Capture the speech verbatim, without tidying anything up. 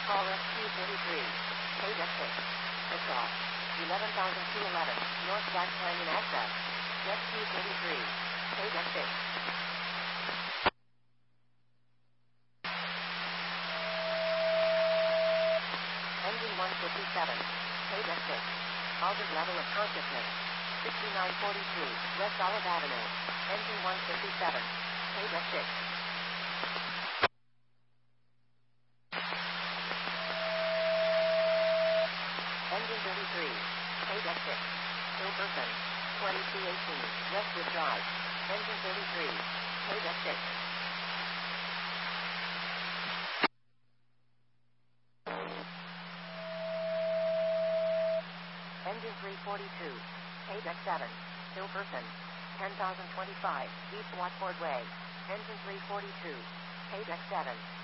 call S Q thirty-three. Page X six. Liftoff. eleven thousand two hundred eleven. North Black Canyon access. S Q thirty-three. Page X six. Engine one fifty-seven. Page X six. Altered level of consciousness. sixty-nine forty-two. West Olive Avenue. Engine one fifty-seven. Page X six. Engine thirty-three. Page X six. Hill Person. twenty-two eighteen. Westwood Drive. Engine thirty-three. Page X six. Engine three forty-two. Page X seven. Hill Person. ten thousand twenty-five. East Watford Way. Engine three forty-two. Page X seven.